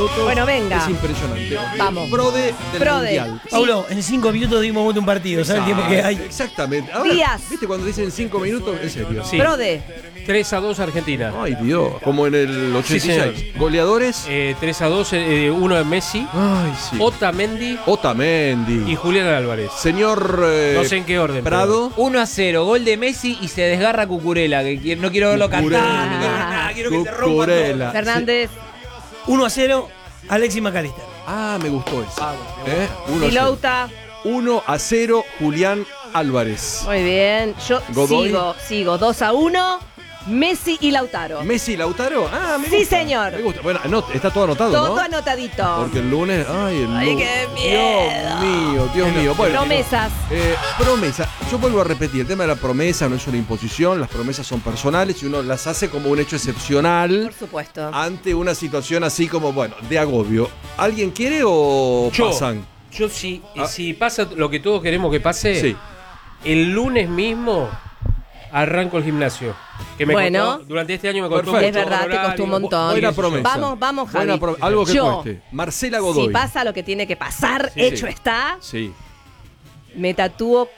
autos. Bueno, venga. Es impresionante. Vamos. Prode del Prode. Mundial. Sí. Paulo, en 5 minutos dimos vuelta un partido, ¿sabes el tiempo que hay? Exactamente. Ahora, Díaz. ¿viste cuando dicen 5 minutos? En serio. Sí. Prode. 3-2 Argentina. Ay, Dios. Como en el 86. Sí, Goleadores. 3-2, uno de Messi, Ay, sí. Otamendi Otamendi. y Julián Álvarez. Señor No sé en qué orden. Prado. 1-0, gol de Messi y se desgarra Cucurella, que no quiero verlo Cucurella. cantar, no quiero ver nada, quiero que se rompa todo. Cucurella. Fernández. 1-0, Alexis McAllister. Ah, me gustó eso. Sí. Silouta. 1-0, Julián Álvarez. Muy bien. Yo Godoy. sigo. 2-1. Messi y Lautaro. Messi, Lautaro. Ah, me Sí, gusta. señor. Me gusta. Bueno, está todo anotado, Todo ¿no? anotadito. Porque el lunes. Ay, el lunes. qué miedo. Dios mío. Bueno, Promesas. promesa. Yo vuelvo a repetir, el tema de la promesa no es una imposición, las promesas son personales y uno las hace como un hecho excepcional Por supuesto. ante una situación así como, bueno, de agobio. ¿Alguien quiere o Yo. pasan? Yo sí, si pasa lo que todos queremos que pase, Sí. el lunes mismo arranco el gimnasio. Que me Bueno. costó, durante este año me costó Perfecto. Es verdad, te costó un montón. Buena promesa. Vamos, Javi. Algo que Yo, cueste. Marcela Godoy. Si pasa lo que tiene que pasar, Sí, hecho sí. está, Sí. me tatúo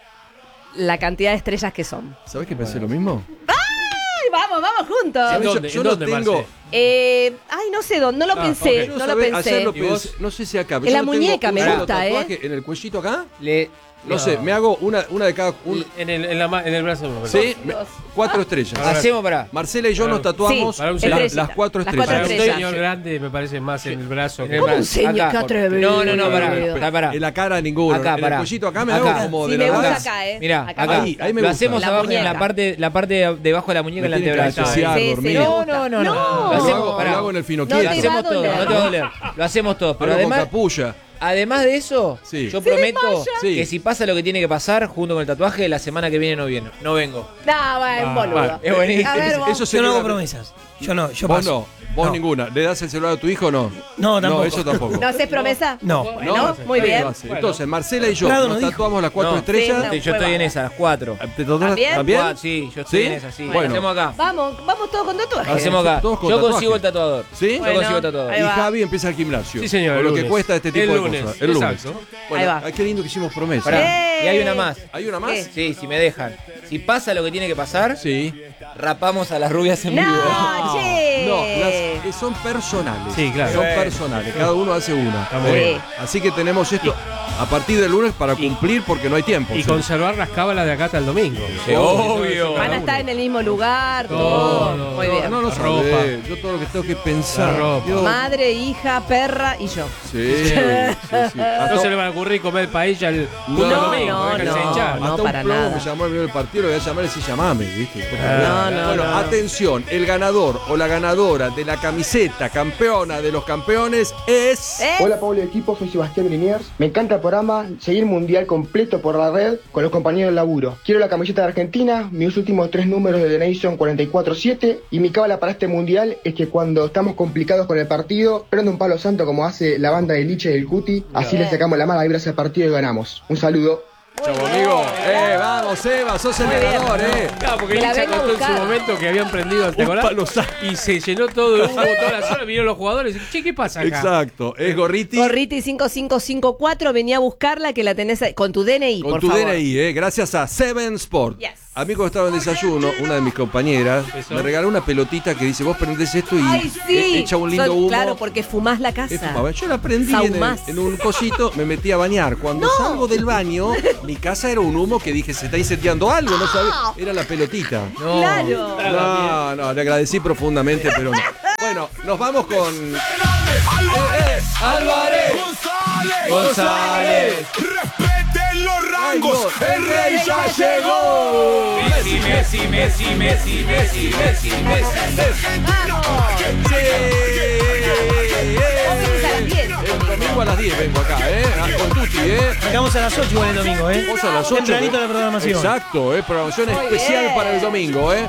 la cantidad de estrellas que son. ¿Sabés que pensé lo mismo? ¡Ay, vamos juntos! ¿En ¿Sabés? dónde? Yo ¿En no dónde, tengo. Marce? Ay, no sé dónde, no lo pensé, ok. Yo, no lo ¿sabés? pensé. Ayer lo ¿Y vos? pensé. No sé si acá. En la muñeca me gusta, ¿En el cuellito acá? No No. sé, me hago una de cada. En el brazo. No, ¿Sí? Dos. 4 estrellas. Hacemos para. Marcela y yo nos tatuamos Sí, para un estrellita. las 4 Las estrellas. cuatro Para un estrellas. señor grande me parece más en el brazo. que- ¿Cómo un señor? Qué atrevido. No, pará. En la cara ninguno. Acá, en pará. el cuellito acá me Acá. hago como Sí, de me la gusta nada. acá, Mirá, acá. Ahí me Lo gusta. hacemos La abajo en muñeca. la parte debajo de la muñeca en Me el tiene que antebrazo. asociar, Sí, sí, dormir. me No, gusta. no. No. Lo Lo hacemos, hago, pará. lo hago en el Lo finoquieto. te va a hacemos todo, doler. no te va a doler. Lo hacemos todos. Pero Algo con además, capulla. además de eso, Sí. yo prometo Sí. que si pasa lo que tiene que pasar, junto con el tatuaje, la semana que viene no vengo. No, va, boludo. Es buenísimo. A ver, vos. Eso Yo no hago sería- promesas. Yo no, yo Vos paso. no. Vos No. ninguna. ¿Le das el celular a tu hijo o no? No, tampoco. No, eso tampoco. ¿No haces promesa? No. Bueno, muy bien. Entonces, Marcela y yo Prado nos no dijo. tatuamos las 4 No. estrellas. Sí, Yo estoy en esa, las 4. ¿Te tatuas ¿También? Sí, yo estoy ¿Sí? en esa, sí. Bueno. Lo hacemos acá. Vamos todos con tatuajes. Lo hacemos acá. Todos con Yo tatuaje. consigo el tatuador. ¿Sí? Yo Bueno, consigo el tatuador. ahí Y va. Javi empieza el gimnasio. Sí, señor. Con el lo que lunes. cuesta este tipo el de lunes. cosas. El lunes. Exacto. Bueno, Ahí va. ay, qué lindo que hicimos promesa. Pará, y hay una más. ¿Hay una más? ¿Qué? Sí, si me dejan. Si pasa lo que tiene que pasar, Sí. rapamos a las rubias en vivo. No, che. No, las que son personales. Sí, claro. Son personales. Cada uno hace una. Está muy bien. Así que tenemos esto a partir del lunes para cumplir porque no hay tiempo. Y Sí. conservar las cábalas de acá hasta el domingo. Sí, obvio. Van a estar en el mismo lugar, todo. Todo. Muy bien. No, no La sabés. ropa. Yo todo lo que tengo que pensar. La ropa. Dios. Madre, hija, perra y yo. Sí, sí, sí. Hasta, No se le va a ocurrir comer paella el puto No, domingo. no, déjense no. hinchar. No, hasta para un plomo nada. me llamó el video del partido, lo voy a llamar y si llamame, ¿viste? No, Bueno, no. atención, el ganador o la ganadora de la camiseta campeona de los campeones es... Hola Pablo y equipo, soy Sebastián Liniers. Me encanta el programa, seguir mundial completo por la red con los compañeros del laburo. Quiero la camiseta de Argentina, mis últimos 3 números de The Nation 44-7 y mi cábala para este mundial es que cuando estamos complicados con el partido, prendo un palo santo como hace la banda de Liche y el Cuti, así le sacamos la mala vibra a ese partido y ganamos. Un saludo. Chau, amigo. Vamos, Eva, sos el ganador, Claro, porque Me la Licha vengo a contó en su buscar. momento que habían prendido, ¿te acordás? Y se llenó todo de humo toda la zona, vinieron los jugadores y dicen, che, ¿qué pasa acá? Exacto, es Gorriti. Gorriti 5554, venía a buscarla que la tenés ahí, con tu DNI, Con por tu favor. DNI, gracias a Seven Sport. Yes. A mí cuando estaba en desayuno, una de mis compañeras ¿Eso? me regaló una pelotita que dice, vos prendés esto y Ay, sí. echa un lindo Son- humo. Claro, porque fumás la Es casa. fumable. Yo la prendí Saumás. en un cosito, me metí a bañar. Cuando salgo del baño, mi casa era un humo que dije, se está incendiando algo, no sabía. Era la pelotita. Claro. No, le agradecí profundamente, pero no. Bueno, nos vamos con... Álvarez González. Respeten los rangos, el rey ya llegó. Vos venís a las 10. El domingo a las 10 vengo acá, con Tuti, Llegamos a las 8 igual el domingo, Vos a las 8. Tempranito la programación. Exacto, programación especial bien. para el domingo,